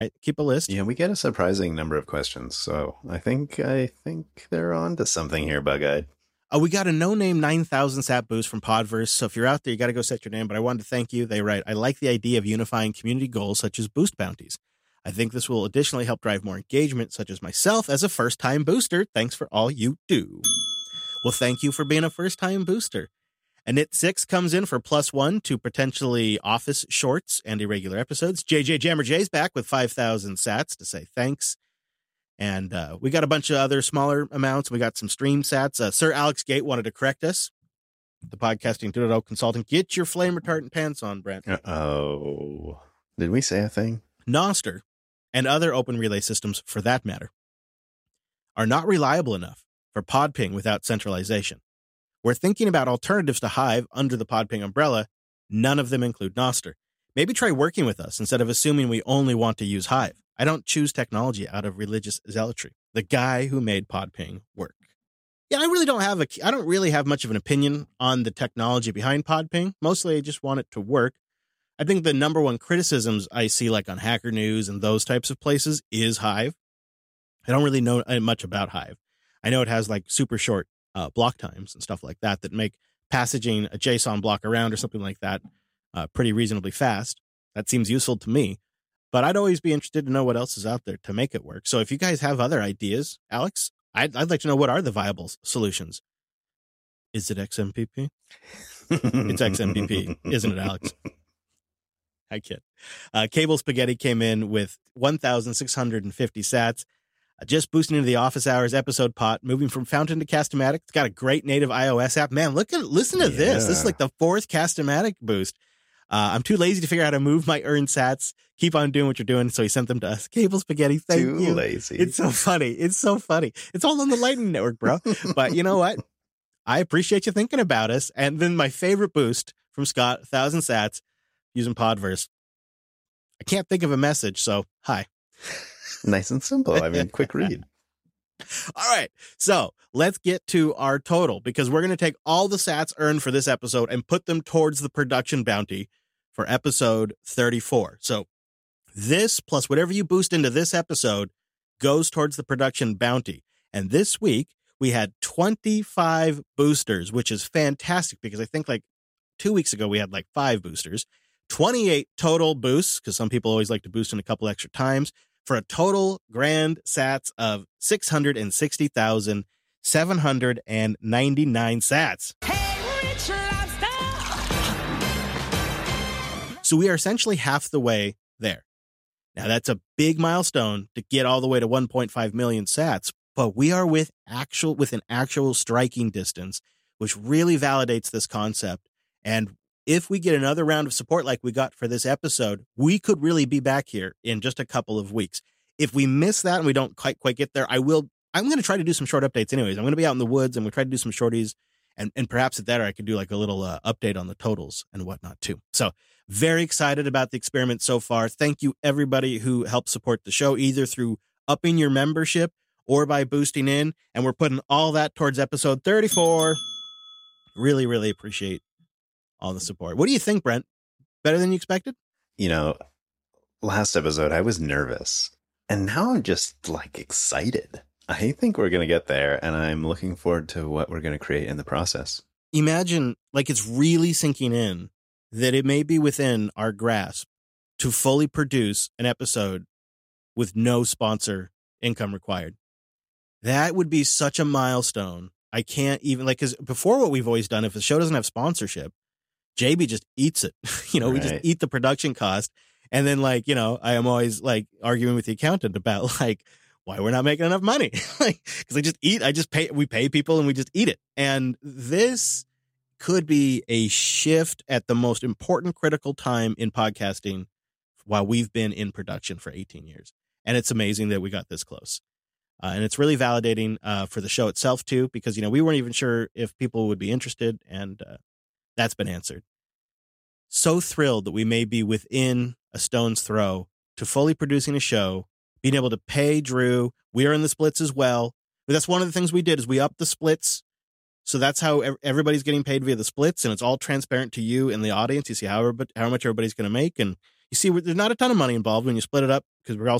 Right, keep a list. Yeah, we get a surprising number of questions, so I think they're on to something here, Bug-Eyed. We got a no-name 9,000 sat boost from Podverse, so if you're out there, you got to go set your name, but I wanted to thank you. They write, I like the idea of unifying community goals such as boost bounties. I think this will additionally help drive more engagement, such as myself as a first-time booster. Thanks for all you do. Well, thank you for being a first-time booster. And Knit6 comes in for +1 to potentially office shorts and irregular episodes. JJ Jammer J's back with 5,000 sats to say thanks. And we got a bunch of other smaller amounts. We got some stream sats. Sir Alex Gate wanted to correct us. The Podcasting 2.0 consultant. Get your flame retardant pants on, Brent. Oh, did we say a thing? Nostr, and other open relay systems for that matter, are not reliable enough for PodPing without centralization. We're thinking about alternatives to Hive under the PodPing umbrella. None of them include Nostr. Maybe try working with us instead of assuming we only want to use Hive. I don't choose technology out of religious zealotry. The guy who made PodPing work. Yeah, I don't really have much of an opinion on the technology behind PodPing. Mostly I just want it to work. I think the number one criticisms I see like on Hacker News and those types of places is Hive. I don't really know much about Hive. I know it has like super short block times and stuff like that that make passaging a JSON block around or something like that pretty reasonably fast. That seems useful to me. But I'd always be interested to know what else is out there to make it work. So if you guys have other ideas, Alex, I'd like to know what are the viable solutions. Is it XMPP? It's XMPP, isn't it, Alex? I kid. Cable Spaghetti came in with 1,650 sats. Just boosting into the office hours episode pot, moving from Fountain to Cast-O-Matic. It's got a great native iOS app. Man, listen to this. This is like the 4th Cast-O-Matic boost. I'm too lazy to figure out how to move my earned sats. Keep on doing what you're doing. So he sent them to us. Cable Spaghetti, thank you. Too lazy. It's so funny. It's so funny. It's all on the Lightning Network, bro. But you know what? I appreciate you thinking about us. And then my favorite boost from Scott, 1,000 sats using Podverse. I can't think of a message, so hi. Nice and simple. I mean, quick read. All right. So let's get to our total because we're going to take all the sats earned for this episode and put them towards the production bounty for episode 34. So this plus whatever you boost into this episode goes towards the production bounty. And this week we had 25 boosters, which is fantastic because I think like 2 weeks ago we had like 5 boosters, 28 total boosts because some people always like to boost in a couple extra times for a total grand sats of 660,799 sats. Hey, Rich Lobster! So we are essentially half the way there. Now that's a big milestone to get all the way to 1.5 million sats, but we are within actual striking distance, which really validates this concept. And if we get another round of support like we got for this episode, we could really be back here in just a couple of weeks. If we miss that and we don't quite get there, I'm going to try to do some short updates anyways. I'm going to be out in the woods and we'll try to do some shorties. And perhaps at that, I could do like a little update on the totals and whatnot too. So very excited about the experiment so far. Thank you everybody who helped support the show, either through upping your membership or by boosting in. And we're putting all that towards episode 34. Really, really appreciate all the support. What do you think, Brent? Better than you expected? You know, last episode, I was nervous. And now I'm just like excited. I think we're going to get there. And I'm looking forward to what we're going to create in the process. Imagine like it's really sinking in that it may be within our grasp to fully produce an episode with no sponsor income required. That would be such a milestone. I can't even like, because before what we've always done, if the show doesn't have sponsorship, JB just eats it. We just eat the production cost. And then like, I am always like arguing with the accountant about like why we're not making enough money. Like, cause we pay people and we just eat it. And this could be a shift at the most important critical time in podcasting while we've been in production for 18 years. And it's amazing that we got this close. And it's really validating for the show itself too, because, we weren't even sure if people would be interested, and that's been answered. So thrilled that we may be within a stone's throw to fully producing a show, being able to pay Drew. We are in the splits as well. But that's one of the things we did is we upped the splits. So that's how everybody's getting paid via the splits, and it's all transparent to you and the audience. You see how much everybody's going to make, and You see, there's not a ton of money involved when you split it up because we're all